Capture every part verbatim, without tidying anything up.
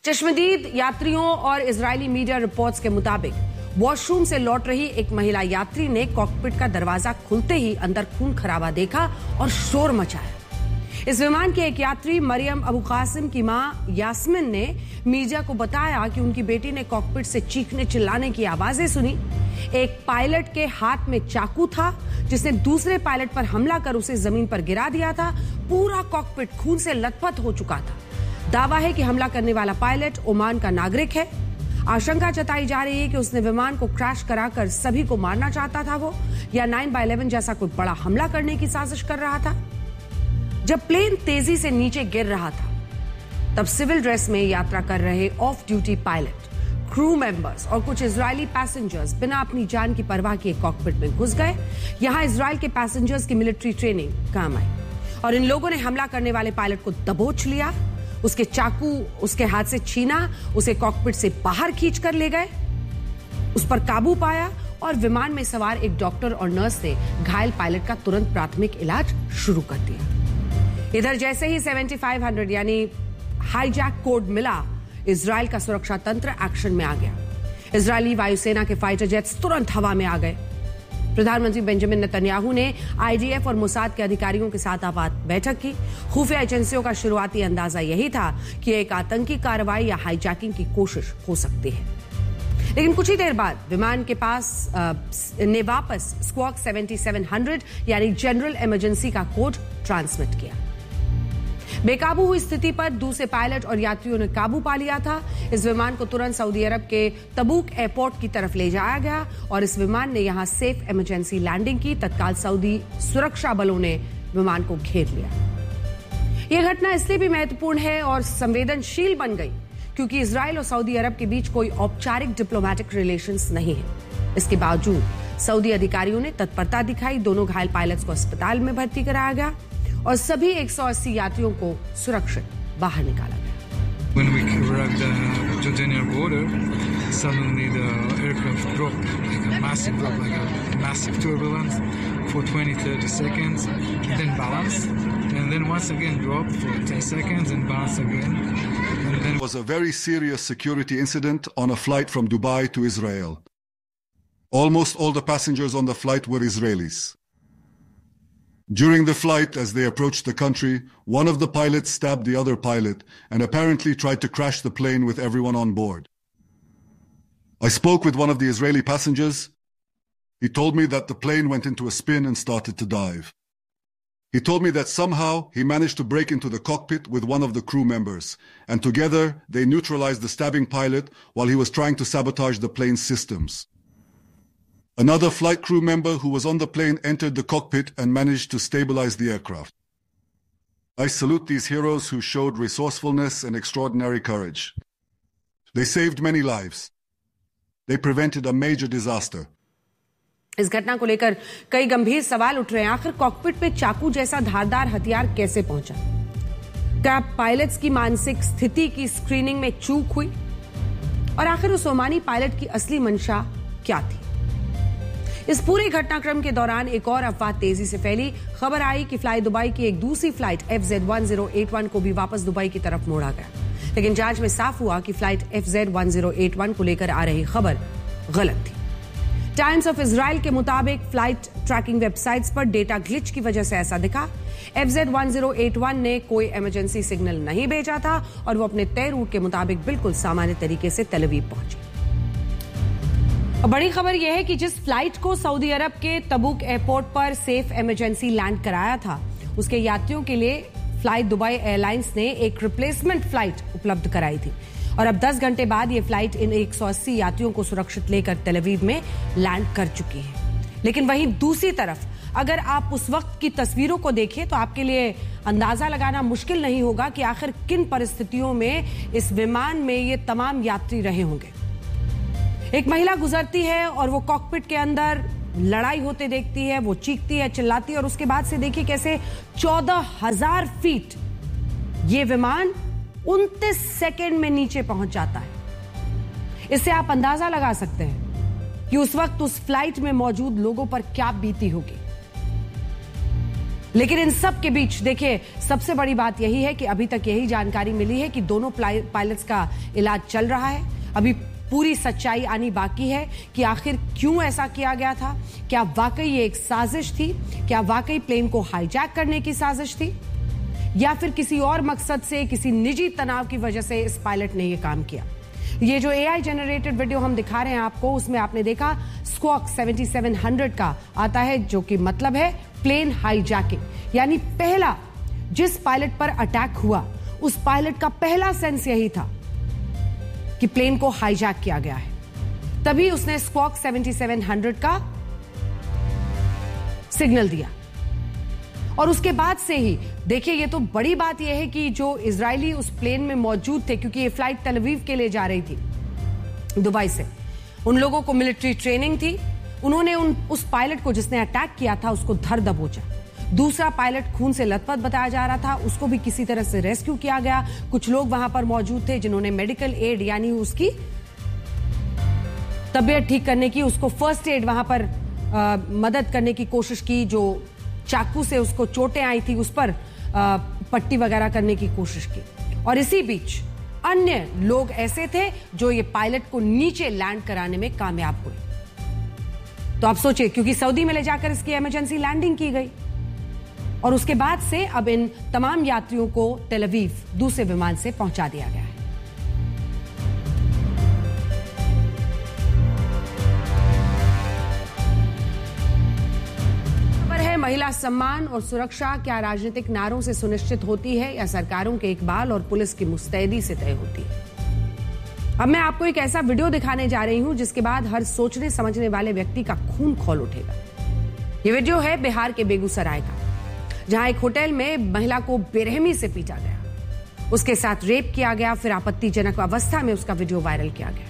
चश्मदीद यात्रियों और इजरायली मीडिया रिपोर्ट्स के मुताबिक वॉशरूम से लौट रही एक महिला यात्री ने कॉकपिट का दरवाजा खुलते ही अंदर खून खराबा देखा और शोर मचाया। इस विमान के एक यात्री मरियम अबू कासिम की मां यास्मिन ने मीडिया को बताया कि उनकी बेटी ने कॉकपिट से चीखने चिल्लाने की आवाजें सुनी। एक पायलट के हाथ में चाकू था जिसने दूसरे पायलट पर हमला कर उसे जमीन पर गिरा दिया था। पूरा कॉकपिट खून से लथपथ हो चुका था। दावा है कि हमला करने वाला पायलट ओमान का नागरिक है। आशंका जताई जा रही है कि उसने विमान को क्रैश कराकर सभी को मारना चाहता था वो या नाइन बाय इलेवन जैसा कोई बड़ा हमला करने की साजिश कर रहा था। जब प्लेन तेजी से नीचे गिर रहा था तब सिविल ड्रेस में यात्रा कर रहे of duty pilot, crew members और कुछ इजरायली पैसेंजर्स बिना अपनी जान की परवाह किए कॉकपिट में घुस गए। यहां इजरायल के पैसेंजर्स की मिलिट्री ट्रेनिंग काम आई और इन लोगों ने हमला करने वाले पायलट को दबोच लिया, उसके चाकू उसके हाथ से छीना, उसे कॉकपिट से बाहर खींच कर ले गए, उस पर काबू पाया और विमान में सवार एक डॉक्टर और नर्स ने घायल पायलट का तुरंत प्राथमिक इलाज शुरू कर दिया। इधर जैसे ही पचहत्तर सौ यानी हाईजैक कोड मिला, इजरायल का सुरक्षा तंत्र एक्शन में आ गया। इजरायली वायुसेना के फाइटर जेट्स तुरंत हवा में आ गए। प्रधानमंत्री बेंजामिन नेतन्याहू ने आईडीएफ और मोसाद के अधिकारियों के साथ आपात बैठक की। खुफिया एजेंसियों का शुरुआती अंदाजा यही था कि एक आतंकी कार्रवाई या हाईजैकिंग की कोशिश हो सकती है, लेकिन कुछ ही देर बाद विमान के पास आ, ने वापस स्क्वाक सत्तर सौ यानी जनरल इमरजेंसी का कोड ट्रांसमिट किया। बेकाबू हुई स्थिति पर दूसरे पायलट और यात्रियों ने काबू पा लिया था। इस विमान को तुरंत सऊदी अरब के तबूक एयरपोर्ट की तरफ ले जाया गया और इस विमान ने यहां सेफ इमरजेंसी लैंडिंग की। तत्काल सऊदी सुरक्षा बलों ने विमान को घेर लिया। यह घटना इसलिए भी महत्वपूर्ण है और संवेदनशील बन गई क्योंकि इजरायल और सऊदी अरब के बीच कोई औपचारिक डिप्लोमैटिक रिलेशंस नहीं है। इसके बावजूद सऊदी अधिकारियों ने तत्परता दिखाई। दोनों घायल पायलट्स को अस्पताल में भर्ती कराया गया और सभी एक सौ अस्सी यात्रियों को सुरक्षित बाहर निकाला गया। When we arrived at the Jordanian border, suddenly the aircraft dropped, like a massive drop, like a massive turbulence for twenty to thirty seconds, and then balanced, and then once again dropped for ten seconds and balanced again. And then it was a very serious security incident on a flight from Dubai to Israel. Almost all the passengers on the flight were Israelis. During the flight, as they approached the country, one of the pilots stabbed the other pilot and apparently tried to crash the plane with everyone on board. I spoke with one of the Israeli passengers. He told me that the plane went into a spin and started to dive. He told me that somehow he managed to break into the cockpit with one of the crew members, and together they neutralized the stabbing pilot while he was trying to sabotage the plane's systems. Another flight crew member who was on the plane entered the cockpit and managed to stabilize the aircraft. I salute these heroes who showed resourcefulness and extraordinary courage. They saved many lives. They prevented a major disaster. इस घटना को लेकर कई गंभीर सवाल उठ रहे हैं। आखिर कॉकपिट पे चाकू जैसा धारदार हथियार कैसे पहुंचा? क्या पायलट्स की मानसिक स्थिति की स्क्रीनिंग में चूक हुई? और आखिर उस ओमानी पायलट की असली मंशा क्या थी? इस पूरे घटनाक्रम के दौरान एक और अफवाह तेजी से फैली। खबर आई कि फ्लाई दुबई की एक दूसरी flight F Z one zero eight one को भी वापस दुबई की तरफ मोड़ा गया, लेकिन जांच में साफ हुआ कि flight F Z one zero eight one को लेकर आ रही खबर गलत थी। टाइम्स ऑफ इजराइल के मुताबिक फ्लाइट ट्रैकिंग वेबसाइट्स पर डेटा ग्लिच की वजह से ऐसा दिखा। F Z one zero eight one ने कोई इमरजेंसी सिग्नल नहीं भेजा था और वो अपने तय रूट के मुताबिक बिल्कुल सामान्य तरीके से तेल अवीव पहुंची। और बड़ी खबर यह है कि जिस फ्लाइट को सऊदी अरब के तबूक एयरपोर्ट पर सेफ इमरजेंसी लैंड कराया था, उसके यात्रियों के लिए फ्लाइट दुबई एयरलाइंस ने एक रिप्लेसमेंट फ्लाइट उपलब्ध कराई थी और अब दस घंटे बाद यह फ्लाइट इन एक सौ अस्सी यात्रियों को सुरक्षित लेकर तेल अवीव में लैंड कर चुकी है। लेकिन वहीं दूसरी तरफ अगर आप उस वक्त की तस्वीरों को देखें तो आपके लिए अंदाजा लगाना मुश्किल नहीं होगा कि आखिर किन परिस्थितियों में इस विमान में ये तमाम यात्री रहे होंगे। एक महिला गुजरती है और वो कॉकपिट के अंदर लड़ाई होते देखती है, वो चीखती है, चिल्लाती है और उसके बाद से देखिए कैसे चौदह हजार फीट ये विमान उनतीस सेकंड में नीचे पहुंच जाता है। इससे आप अंदाजा लगा सकते हैं कि उस वक्त उस फ्लाइट में मौजूद लोगों पर क्या बीती होगी। लेकिन इन सब के बीच देखिए, सबसे बड़ी बात यही है कि अभी तक यही जानकारी मिली है कि दोनों पायलट्स का इलाज चल रहा है। अभी पूरी सच्चाई आनी बाकी है कि आखिर क्यों ऐसा किया गया था। क्या वाकई ये एक साजिश थी? क्या वाकई प्लेन को हाईजैक करने की साजिश थी, या फिर किसी और मकसद से, किसी निजी तनाव की वजह से इस पायलट ने ये काम किया? ये जो एआई जनरेटेड वीडियो हम दिखा रहे हैं आपको, उसमें आपने देखा स्क्वॉक सेवेंटी सेवन हंड्रेड का आता है, जो कि मतलब है प्लेन हाईजैकिंग। यानी पहला जिस पायलट पर अटैक हुआ, उस पायलट का पहला सेंस यही था कि प्लेन को हाईजैक किया गया है। तभी उसने स्क्वॉक सेवेंटी सेवन हंड्रेड का सिग्नल दिया। और उसके बाद से ही देखिए, ये तो बड़ी बात यह है कि जो इजरायली उस प्लेन में मौजूद थे, क्योंकि ये फ्लाइट तेल अवीव के लिए जा रही थी दुबई से, उन लोगों को मिलिट्री ट्रेनिंग थी। उन्होंने उन उस पायलट को जिसने अटैक किया था उसको धर दबोचा। दूसरा पायलट खून से लथपथ बताया जा रहा था, उसको भी किसी तरह से रेस्क्यू किया गया। कुछ लोग वहां पर मौजूद थे जिन्होंने मेडिकल एड यानी उसकी तबीयत ठीक करने की, उसको फर्स्ट एड वहां पर आ, मदद करने की कोशिश की। जो चाकू से उसको चोटें आई थी उस पर आ, पट्टी वगैरह करने की कोशिश की। और इसी बीच अन्य लोग ऐसे थे जो ये पायलट को नीचे लैंड कराने में कामयाब हुए। तो आप सोचिए, क्योंकि सऊदी में ले जाकर इसकी इमरजेंसी लैंडिंग की गई और उसके बाद से अब इन तमाम यात्रियों को तेल अवीव दूसरे विमान से पहुंचा दिया गया है। महिला सम्मान और सुरक्षा क्या राजनीतिक नारों से सुनिश्चित होती है या सरकारों के इकबाल और पुलिस की मुस्तैदी से तय होती है? अब मैं आपको एक ऐसा वीडियो दिखाने जा रही हूं जिसके बाद हर सोचने समझने वाले व्यक्ति का खून खौल उठेगा। ये वीडियो है बिहार के बेगूसराय का, जहां एक होटल में महिला को बेरहमी से पीटा गया, उसके साथ रेप किया गया, फिर आपत्तिजनक अवस्था में उसका वीडियो वायरल किया गया।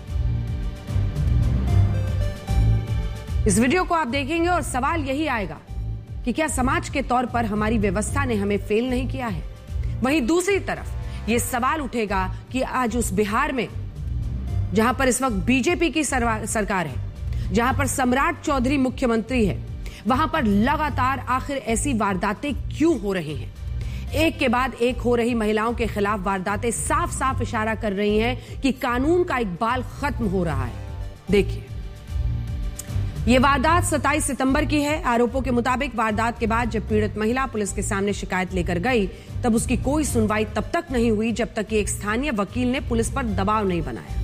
इस वीडियो को आप देखेंगे और सवाल यही आएगा कि क्या समाज के तौर पर हमारी व्यवस्था ने हमें फेल नहीं किया है? वहीं दूसरी तरफ यह सवाल उठेगा कि आज उस बिहार में, जहां पर इस वक्त बीजेपी की सरकार है, जहां पर सम्राट चौधरी मुख्यमंत्री है, वहां पर लगातार आखिर ऐसी वारदातें क्यों हो रही हैं? एक के बाद एक हो रही महिलाओं के खिलाफ वारदातें साफ साफ इशारा कर रही हैं कि कानून का इकबाल खत्म हो रहा है। देखिए, ये वारदात सत्ताईस सितंबर की है। आरोपों के मुताबिक वारदात के बाद जब पीड़ित महिला पुलिस के सामने शिकायत लेकर गई, तब उसकी कोई सुनवाई तब तक नहीं हुई जब तक कि एक स्थानीय वकील ने पुलिस पर दबाव नहीं बनाया।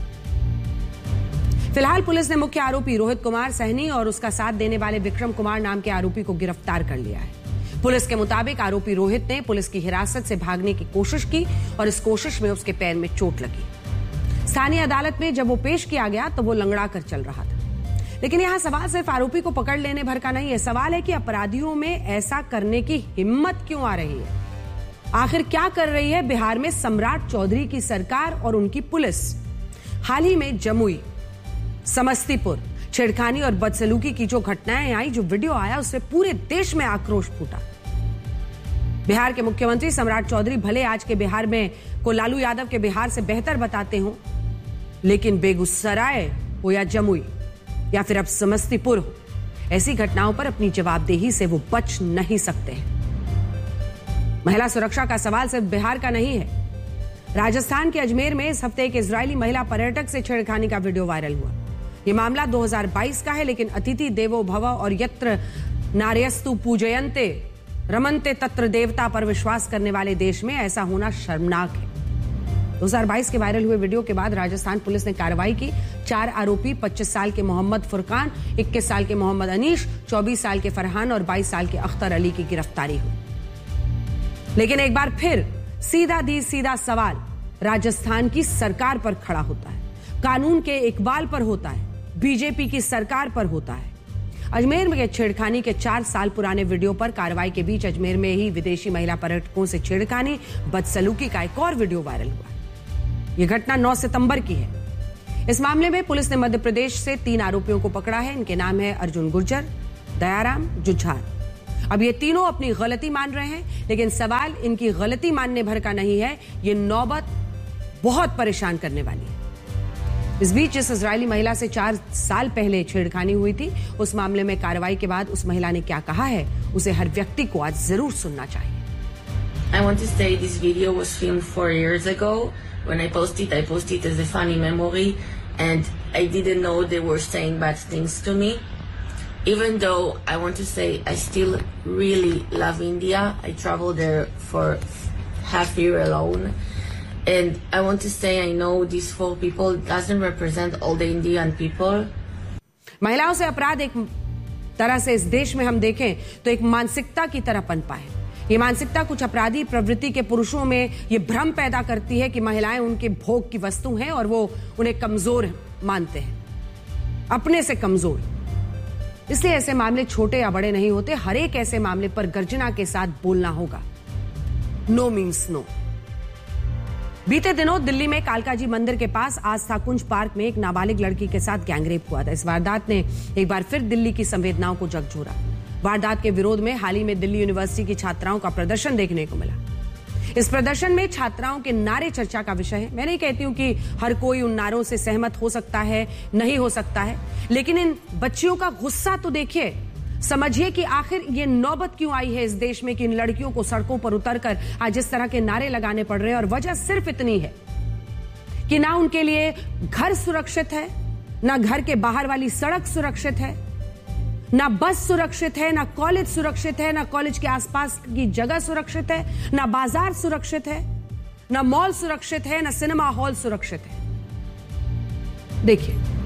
फिलहाल पुलिस ने मुख्य आरोपी रोहित कुमार सहनी और उसका साथ देने वाले विक्रम कुमार नाम के आरोपी को गिरफ्तार कर लिया है। पुलिस के मुताबिक आरोपी रोहित ने पुलिस की हिरासत से भागने की कोशिश की और इस कोशिश में उसके पैर में चोट लगी। स्थानीय अदालत में जब वो पेश किया गया तो वो लंगड़ा कर चल रहा था। लेकिन यहां सवाल सिर्फ आरोपी को पकड़ लेने भर का नहीं है। सवाल है कि अपराधियों में ऐसा करने की हिम्मत क्यों आ रही है? आखिर क्या कर रही है बिहार में सम्राट चौधरी की सरकार और उनकी पुलिस? हाल ही में जमुई, समस्तीपुर, छेड़खानी और बदसलूकी की जो घटनाएं आई, जो वीडियो आया, उससे पूरे देश में आक्रोश फूटा। बिहार के मुख्यमंत्री सम्राट चौधरी भले आज के बिहार में को लालू यादव के बिहार से बेहतर बताते हो, लेकिन बेगूसराय हो या जमुई या फिर अब समस्तीपुर हो, ऐसी घटनाओं पर अपनी जवाबदेही से वो बच नहीं सकते हैं। महिला सुरक्षा का सवाल सिर्फ बिहार का नहीं है। राजस्थान के अजमेर में इस हफ्ते एक इजरायली महिला पर्यटक से छेड़खानी का वीडियो वायरल हुआ। यह मामला दो हज़ार बाईस का है, लेकिन अतिथि देवो भव और यत्र नार्यस्तु पूजयन्ते रमन्ते तत्र देवता पर विश्वास करने वाले देश में ऐसा होना शर्मनाक है। दो हज़ार बाईस के वायरल हुए वीडियो के बाद राजस्थान पुलिस ने कार्रवाई की। चार आरोपी पच्चीस साल के मोहम्मद फुरकान, इक्कीस साल के मोहम्मद अनीश, चौबीस साल के फरहान और बाईस साल के अख्तर अली की गिरफ्तारी हुई। लेकिन एक बार फिर सीधा दी सीधा सवाल राजस्थान की सरकार पर खड़ा होता है, कानून के इकबाल पर होता है, बीजेपी की सरकार पर होता है। अजमेर में छेड़खानी के चार साल पुराने वीडियो पर कार्रवाई के बीच अजमेर में ही विदेशी महिला पर्यटकों से छेड़खानी, बदसलूकी का एक और वीडियो वायरल हुआ। यह घटना नौ सितंबर की है। इस मामले में पुलिस ने मध्य प्रदेश से तीन आरोपियों को पकड़ा है। इनके नाम है अर्जुन गुर्जर, दयाराम जुझार। अब ये तीनों अपनी गलती मान रहे हैं, लेकिन सवाल इनकी गलती मानने भर का नहीं है, ये नौबत बहुत परेशान करने वाली है। इस बीच जिस इजरायली महिला से चार साल पहले छेड़खानी हुई थी, उस मामले में कार्रवाई के बाद उस महिला ने क्या कहा है उसे हर व्यक्ति को आज जरूर सुनना चाहिए। I want to say this video was filmed four years ago. When I posted, I posted as a funny memory, and I didn't know they were saying bad things to me. Even though I want to say I still really love India. I traveled there for half a year alone. And I want to say I know these four people doesn't represent all the Indian people. महिलाओं से अपराध एक तरह से इस देश में हम देखें तो एक मानसिकता की तरह पनपा है। ये मानसिकता कुछ अपराधी प्रवृत्ति के पुरुषों में ये भ्रम पैदा करती है कि महिलाएं उनके भोग की वस्तु हैं और वो उन्हें कमजोर मानते हैं, अपने से कमजोर। इसलिए ऐसे मामले छोटे या बड़े नहीं होते, हर एक ऐसे मामले पर गर्जना के साथ बोलना होगा। No means no. बीते दिनों दिल्ली में कालकाजी मंदिर के पास आस्था कुंज पार्क में एक नाबालिग लड़की के साथ गैंगरेप हुआ था। इस वारदात ने एक बार फिर दिल्ली की संवेदनाओं को झकझोरा। वारदात के विरोध में हाल ही में दिल्ली यूनिवर्सिटी की छात्राओं का प्रदर्शन देखने को मिला। इस प्रदर्शन में छात्राओं के नारे चर्चा का विषय है। मैं नहीं कहती हूं कि हर कोई उन नारों से सहमत हो सकता है, नहीं हो सकता है, लेकिन इन बच्चियों का गुस्सा तो देखिए, समझिए कि आखिर ये नौबत क्यों आई है इस देश में कि इन लड़कियों को सड़कों पर उतरकर आज इस तरह के नारे लगाने पड़ रहे हैं। और वजह सिर्फ इतनी है कि ना उनके लिए घर सुरक्षित है, ना घर के बाहर वाली सड़क सुरक्षित है, ना बस सुरक्षित है, ना कॉलेज सुरक्षित है, ना कॉलेज के आसपास की जगह सुरक्षित है, ना बाजार सुरक्षित है, ना मॉल सुरक्षित है, ना सिनेमा हॉल सुरक्षित है। देखिए